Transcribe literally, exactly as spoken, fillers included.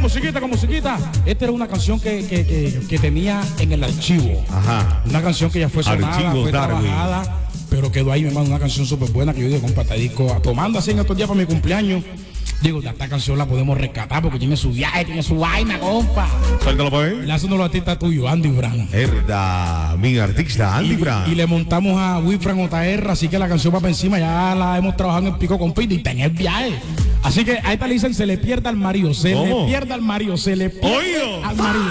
musiquita, con musiquita. Esta era una canción que, que, que, que tenía en el archivo. Ajá. Una canción que ya fue sonada, Archivo fue Darwin. trabajada, pero quedó ahí, mi hermano, una canción súper buena que yo digo, compa, este disco, tomando así en estos días para mi cumpleaños. Digo, esta canción la podemos rescatar porque tiene su viaje, tiene su vaina, compa. Suéltalo para ver. Le hace uno de los artistas tuyos, Andy Brown. Herda, mi artista, Andy Y, Brown. y le montamos a Wilfran J R, así que la canción va para encima, ya la hemos trabajado en el pico con Pete y está en el viaje. Así que a esta le dicen, se le pierde al marido, se ¿Cómo? le pierde al marido, se le pierde Oído. al marido.